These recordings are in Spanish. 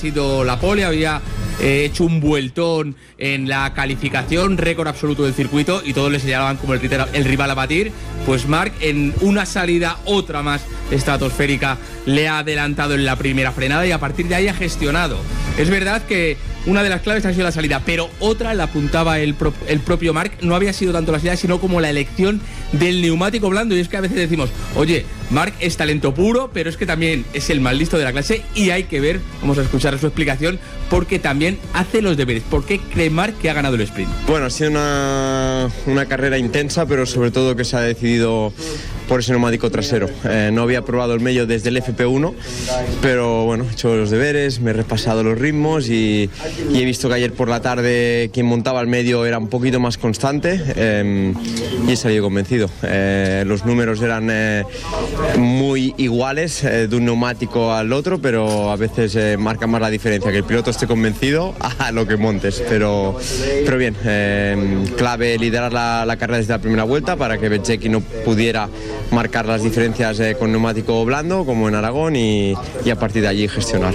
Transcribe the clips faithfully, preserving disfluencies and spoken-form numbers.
sido la pole, había eh, hecho un vueltón en la calificación, récord absoluto del circuito, y todos le señalaban como el, el rival a batir. Pues Marc, en una salida, otra más estratosférica, le ha adelantado en la primera frenada y a partir de ahí ha gestionado. Es verdad que una de las claves ha sido la salida, pero otra la apuntaba el, pro, el propio Marc, no había sido tanto la salida, sino como la elección del neumático blando. Y es que a veces decimos, oye, Marc es talento puro, pero es que también es el más listo de la clase, y hay que ver, vamos a escuchar su explicación, porque también hace los deberes. ¿Por qué cree Marc que ha ganado el sprint? Bueno, ha sido una, una carrera intensa, pero sobre todo que se ha decidido por ese neumático trasero. Eh, no había probado el medio desde el F P uno, pero bueno, he hecho los deberes, me he repasado los ritmos y, y he visto que ayer por la tarde quien montaba el medio era un poquito más constante, eh, y he salido convencido. Eh, los números eran eh, muy iguales eh, de un neumático al otro, pero a veces eh, marca más la diferencia que el piloto esté convencido a lo que montes, pero, pero bien, eh, clave liderar la, la carrera desde la primera vuelta para que Bezzecchi no pudiera marcar las diferencias eh, con neumático blando como en Aragón, y, y a partir de allí gestionar.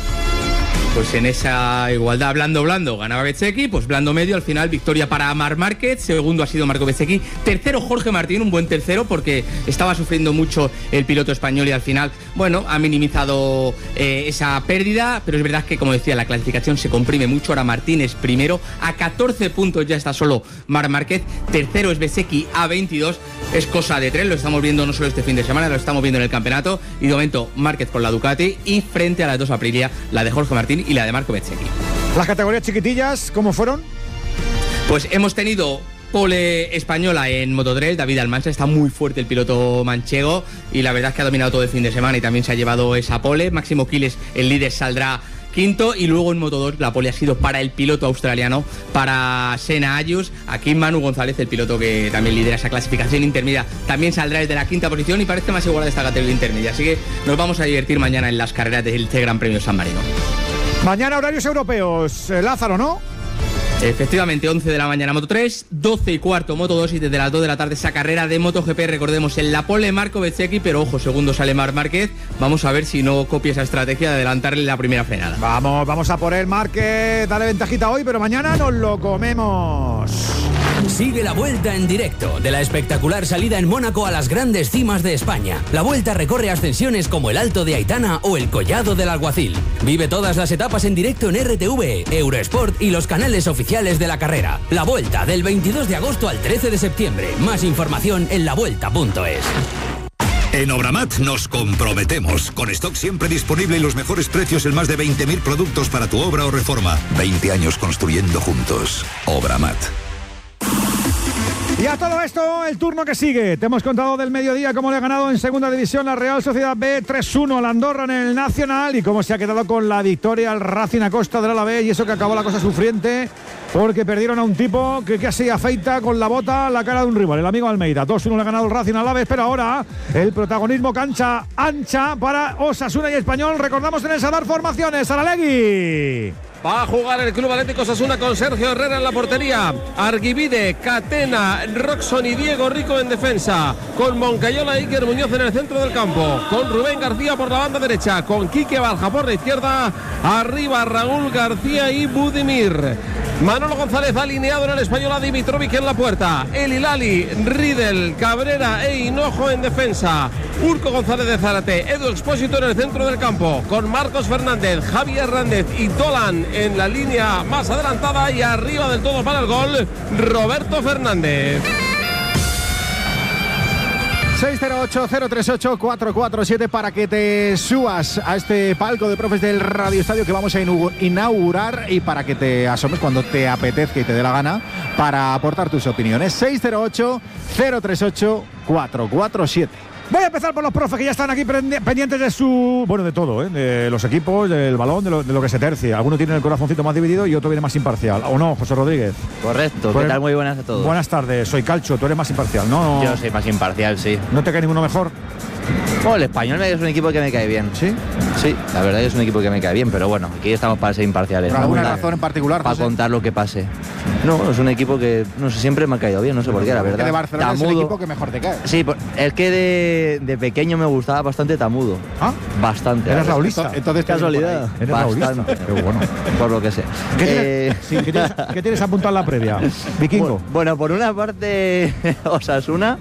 Pues en esa igualdad blando-blando ganaba Bezzecchi, pues blando-medio, al final victoria para Marc Márquez, segundo ha sido Marco Bezzecchi, tercero Jorge Martín, un buen tercero porque estaba sufriendo mucho el piloto español y al final, bueno, ha minimizado eh, esa pérdida, pero es verdad que, como decía, la clasificación se comprime mucho. Ahora Martín es primero, a catorce puntos ya está solo Marc Márquez, tercero es Bezzecchi a veintidós, es cosa de tres, lo estamos viendo no solo este fin de semana, lo estamos viendo en el campeonato, y de momento Márquez con la Ducati y frente a las dos Aprilia, la de Jorge Martín y la de Marco Bezzecchi. Las categorías chiquitillas, ¿cómo fueron? Pues hemos tenido pole española en Moto tres, David Almansa, está muy fuerte el piloto manchego y la verdad es que ha dominado todo el fin de semana y también se ha llevado esa pole. Máximo Quiles, el líder, saldrá quinto, y luego en Moto dos la pole ha sido para el piloto australiano, para Senna Ayus. Aquí Manu González, el piloto que también lidera esa clasificación intermedia, también saldrá desde la quinta posición y parece más igualada esta categoría intermedia, así que nos vamos a divertir mañana en las carreras del Gran Premio San Marino. Mañana horarios europeos, eh, Lázaro, ¿no? Efectivamente, once de la mañana Moto tres, doce y cuarto Moto dos, y desde las dos de la tarde esa carrera de MotoGP. Recordemos, en la pole Marco Bezzecchi, pero ojo, segundo sale Marc Márquez. Vamos a ver si no copia esa estrategia de adelantarle la primera frenada. Vamos, vamos a por el Márquez, dale ventajita hoy, pero mañana nos lo comemos. Sigue la Vuelta en directo, de la espectacular salida en Mónaco a las grandes cimas de España. La Vuelta recorre ascensiones como el Alto de Aitana o el Collado del Alguacil. Vive todas las etapas en directo en R T V, Eurosport y los canales oficiales de la carrera. La Vuelta, del veintidós de agosto al trece de septiembre. Más información en la vuelta punto es. En Obramat nos comprometemos, con stock siempre disponible y los mejores precios en más de veinte mil productos para tu obra o reforma. veinte años construyendo juntos. Obramat. Y a todo esto, el turno que sigue. Te hemos contado del mediodía cómo le ha ganado en segunda división la Real Sociedad B tres uno al Andorra en el Nacional y cómo se ha quedado con la victoria al Racing a costa del Alavés, y eso que acabó la cosa sufriente porque perdieron a un tipo que casi afeita con la bota la cara de un rival, el amigo Almeida. dos uno le ha ganado el Racing al Alavés, pero ahora el protagonismo cancha ancha para Osasuna y Español. Recordamos en el Sadar formaciones. Saralegui. Va a jugar el Club Atlético Osasuna con Sergio Herrera en la portería, Arguibide, Catena, Roxon y Diego Rico en defensa, con Moncayola e Iker Muñoz en el centro del campo, con Rubén García por la banda derecha, con Quique Barja por la izquierda, arriba Raúl García y Budimir. Manolo González alineado en el Español, a Dimitrovic en la puerta, El Hilali, Riedel, Cabrera e Hinojo en defensa, Urco González de Zárate, Edu Expósito en el centro del campo, con Marcos Fernández, Javi Hernández y Dolan en la línea más adelantada, y arriba del todo para el gol Roberto Fernández. seis cero ocho, cero tres ocho, cuatro cuatro siete para que te subas a este palco de profes del Radio Estadio que vamos a inaugurar, y para que te asomes cuando te apetezca y te dé la gana para aportar tus opiniones. seis cero ocho, cero tres ocho, cuatro cuatro siete. Voy a empezar por los profes que ya están aquí pendientes de su... Bueno, de todo, ¿eh? De los equipos, del balón, de lo, de lo que se tercie. Alguno tiene el corazoncito más dividido y otro viene más imparcial. ¿O no, José Rodríguez? Correcto. Pues, ¿qué tal? Muy buenas a todos. Buenas tardes. Soy Calcho, tú eres más imparcial, ¿no? Yo soy más imparcial, sí. ¿No te cae ninguno mejor? Bueno, el Español es un equipo que me cae bien. ¿Sí? Sí, la verdad que es un equipo que me cae bien, pero bueno, aquí estamos para ser imparciales. ¿Por ¿no? alguna Para- razón en particular, Para José? contar lo que pase. No, es un equipo que, no sé, siempre me ha caído bien, no sé por qué, la verdad. Que de Barcelona es el Tamudo. equipo que mejor te cae. Sí, por- es que de, de pequeño me gustaba bastante Tamudo. ¿Ah? Bastante. ¿Eres la verdad. raulista? Entonces te Casualidad. vienes por ahí. Eres raulista. Bastante. Qué bueno. Por lo que sé. ¿Qué tienes, Eh, sí, ¿qué tienes, qué tienes apuntado en la previa? Vikingo. Bu- Bueno, por una parte, Osasuna,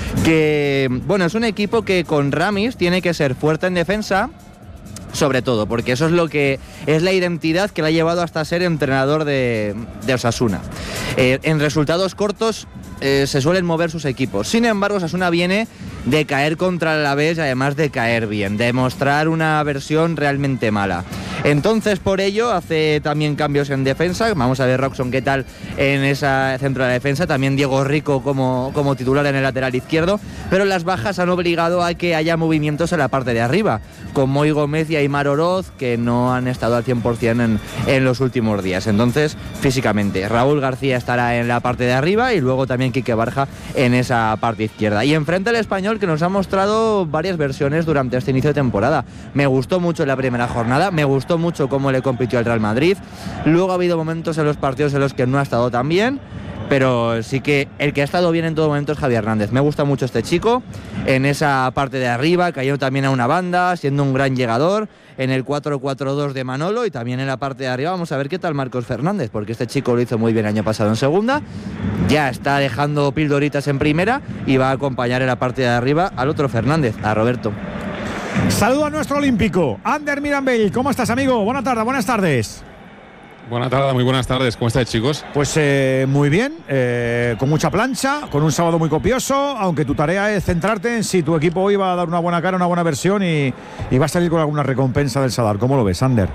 que bueno, es un equipo que con Ramis tiene que ser fuerte en defensa, sobre todo, porque eso es lo que es la identidad que le ha llevado hasta ser entrenador de, de Osasuna. Eh, en resultados cortos eh, se suelen mover sus equipos. Sin embargo, Osasuna viene de caer contra el Alavés y además de caer bien, de mostrar una versión realmente mala. Entonces, por ello, hace también cambios en defensa. Vamos a ver Roxon qué tal en ese centro de la defensa. También Diego Rico como, como titular en el lateral izquierdo. Pero las bajas han obligado a que haya movimientos en la parte de arriba, con Moy Gómez y Aimar Oroz, que no han estado al cien por ciento en, en los últimos días. Entonces, físicamente, Raúl García estará en la parte de arriba y luego también Quique Barja en esa parte izquierda. Y enfrente el Español, que nos ha mostrado varias versiones durante este inicio de temporada. Me gustó mucho la primera jornada, me gustó mucho cómo le compitió al Real Madrid. Luego ha habido momentos en los partidos en los que no ha estado tan bien, pero sí que el que ha estado bien en todo momento es Javi Hernández. Me gusta mucho este chico en esa parte de arriba, cayendo también a una banda, siendo un gran llegador, en el cuatro cuatro dos de Manolo, y también en la parte de arriba vamos a ver qué tal Marcos Fernández, porque este chico lo hizo muy bien el año pasado en segunda, ya está dejando pildoritas en primera y va a acompañar en la parte de arriba al otro Fernández, a Roberto. Saludo a nuestro olímpico, Ander Mirambell. ¿Cómo estás, amigo? Buenas tardes, buenas tardes. Buenas tardes, muy buenas tardes. ¿Cómo estáis, chicos? Pues eh, muy bien, eh, con mucha plancha, con un sábado muy copioso, aunque tu tarea es centrarte en si tu equipo hoy va a dar una buena cara, una buena versión y, y va a salir con alguna recompensa del Sadar. ¿Cómo lo ves, Ander?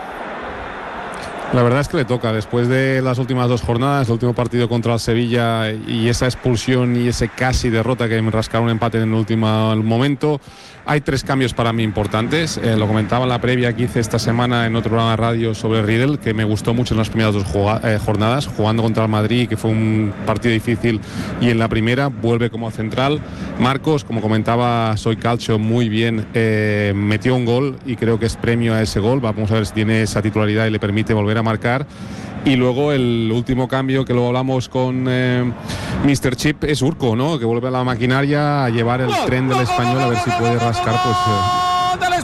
La verdad es que le toca, después de las últimas dos jornadas, el último partido contra el Sevilla y esa expulsión y ese casi derrota que me rascaron un empate en el último momento. Hay tres cambios para mí importantes. Eh, lo comentaba en la previa que hice esta semana en otro programa de radio sobre Riedel, que me gustó mucho en las primeras dos eh, jornadas, jugando contra el Madrid, que fue un partido difícil, y en la primera vuelve como central. Marcos, como comentaba Soy Calcio, muy bien, eh, metió un gol y creo que es premio a ese gol. Vamos a ver si tiene esa titularidad y le permite volver a marcar. Y luego el último cambio, que luego hablamos con eh, míster Chip, es Urco, ¿no? Que vuelve a la maquinaria a llevar el tren del Español, a ver si puede rascar pues, eh,